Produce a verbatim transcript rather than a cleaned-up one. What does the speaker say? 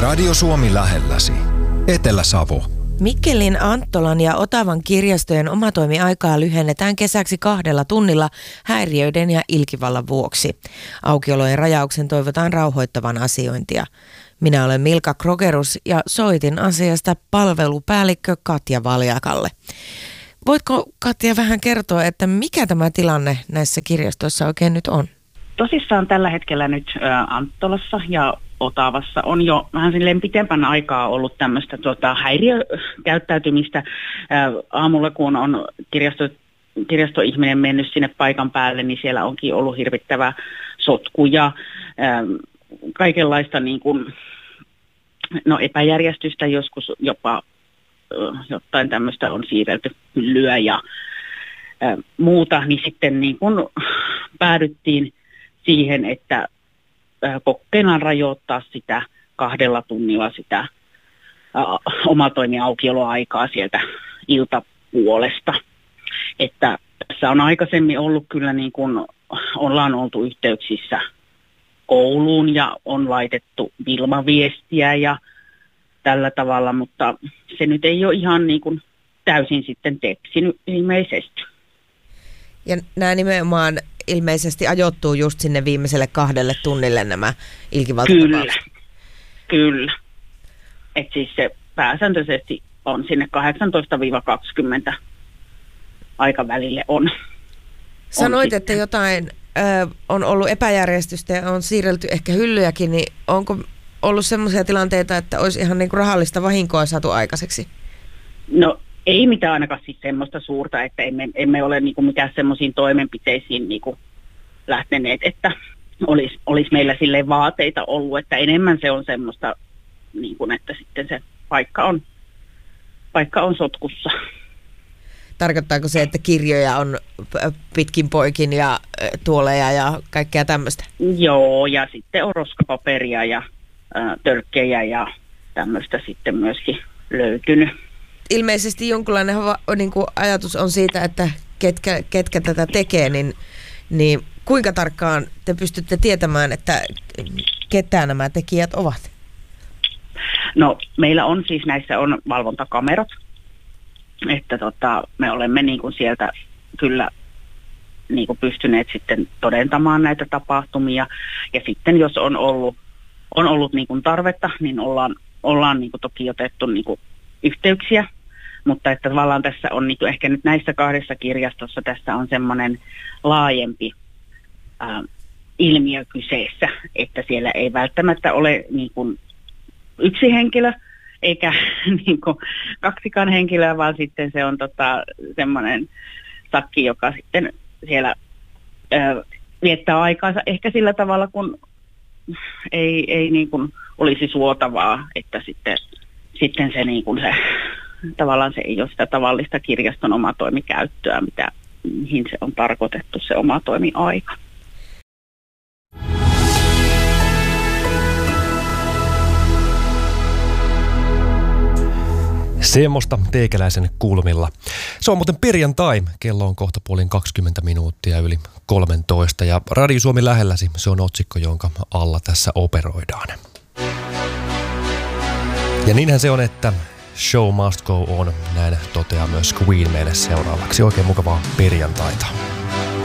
Radio Suomi lähelläsi. Etelä-Savo. Mikkelin, Anttolan ja Otavan kirjastojen omatoimiaikaa lyhennetään kesäksi kahdella tunnilla häiriöiden ja ilkivallan vuoksi. Aukiolojen rajauksen toivotaan rauhoittavan asiointia. Minä olen Milka Krogerus ja soitin asiasta palvelupäällikkö Katja Valjakalle. Voitko, Katja, vähän kertoa, että mikä tämä tilanne näissä kirjastoissa oikein nyt on? Tosissaan tällä hetkellä nyt ä, Anttolassa ja Otavassa on jo vähän silleen pitempän aikaa ollut tämmöistä tuota, häiriökäyttäytymistä. Ä, aamulla kun on kirjasto, kirjastoihminen mennyt sinne paikan päälle, niin siellä onkin ollut hirvittävä sotku ja ä, kaikenlaista niin kuin, no, epäjärjestystä, joskus jopa ä, jotain tämmöistä on siirrelty hyllyä ja ä, muuta, niin sitten niin kuin päädyttiin siihen, että kokeillaan rajoittaa sitä kahdella tunnilla sitä ä, omatoimiaukioloaikaa sieltä iltapuolesta. Että tässä on aikaisemmin ollut kyllä niin kuin ollaan oltu yhteyksissä kouluun ja on laitettu Vilma-viestiä ja tällä tavalla, mutta se nyt ei ole ihan niin kuin täysin sitten tepsinyt ilmeisesti. Ja nämä nimenomaan ilmeisesti ajoittuu just sinne viimeiselle kahdelle tunnille nämä ilkivaltatapaukset. Kyllä, kyllä. Että siis se pääsääntöisesti on sinne kahdeksantoista kaksikymmentä aikavälille on. Sanoit, on että jotain ö, on ollut epäjärjestystä ja on siirrelty ehkä hyllyjäkin, niin onko ollut semmoisia tilanteita, että olisi ihan niin kuin rahallista vahinkoa saatu aikaiseksi? No ei mitään ainakaan siis semmoista suurta, että emme, emme ole niinku mitään semmoisiin toimenpiteisiin niinku lähteneet, että olisi, olisi meillä silleen vaateita ollut, että enemmän se on semmoista, niinku, että sitten se paikka on, paikka on sotkussa. Tarkoittaako se, että kirjoja on pitkin poikin ja tuoleja ja kaikkea tämmöistä? Joo, ja sitten on roskapaperia ja ä, törkkejä ja tämmöistä sitten myöskin löytynyt. Ilmeisesti jonkunlainen niin kuin ajatus on siitä, että ketkä, ketkä tätä tekee, niin, niin kuinka tarkkaan te pystytte tietämään, että ketä nämä tekijät ovat? No meillä on siis näissä on valvontakamerat, että tota, me olemme niin kuin sieltä kyllä niin kuin pystyneet sitten todentamaan näitä tapahtumia ja sitten jos on ollut, on ollut niin kuin tarvetta, niin ollaan, ollaan niin kuin toki otettu niin kuin yhteyksiä, mutta että tavallaan tässä on niin ehkä nyt näissä kahdessa kirjastossa tässä on semmoinen laajempi ää, ilmiö kyseessä, että siellä ei välttämättä ole niin kuin yksi henkilö eikä niin kuin kaksikaan henkilöä, vaan sitten se on tota, semmoinen sakki, joka sitten siellä ää, viettää aikaansa ehkä sillä tavalla, kun ei, ei niin kuin olisi suotavaa, että sitten, sitten se, niin kuin se tavallaan se ei ole sitä tavallista kirjaston omatoimikäyttöä, mitä, mihin se on tarkoitettu se omatoimiaika. Semmosta teikäläisen kulmilla. Se on muuten perjantai. Kello on kohta puolin kaksikymmentä minuuttia yli kolmetoista ja Radio Suomi lähelläsi. Se on otsikko, jonka alla tässä operoidaan. Ja niinhän se on, että show must go on. Näin toteaa myös Queen meille seuraavaksi. Oikein mukavaa perjantaita.